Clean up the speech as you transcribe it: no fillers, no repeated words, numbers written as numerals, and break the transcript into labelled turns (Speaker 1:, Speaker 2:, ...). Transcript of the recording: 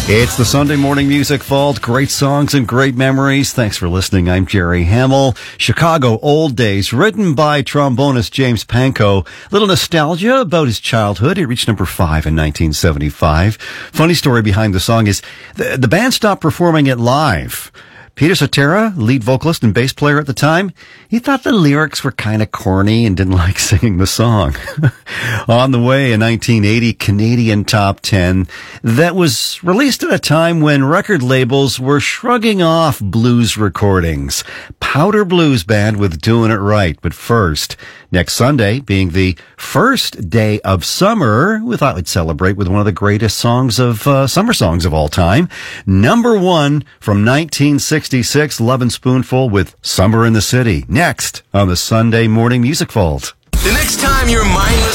Speaker 1: It's the Sunday Morning Music Vault. Great songs and great memories. Thanks for listening. I'm Jerry Hamill. Chicago Old Days, written by trombonist James Pankow. Little nostalgia about his childhood. It reached number 5 in 1975. Funny story behind the song is the band stopped performing it live. Peter Cetera, lead vocalist and bass player at the time, he thought the lyrics were kind of corny and didn't like singing the song. On the Way, a 1980 Canadian top 10 that was released at a time when record labels were shrugging off blues recordings. Powder Blues Band with Doing It Right. But first, next Sunday, being the first day of summer, we thought we'd celebrate with one of the greatest songs of summer songs of all time. Number 1 from 1966, Lovin' Spoonful with Summer in the City. Next on the Sunday Morning Music Vault.
Speaker 2: The next time your mindless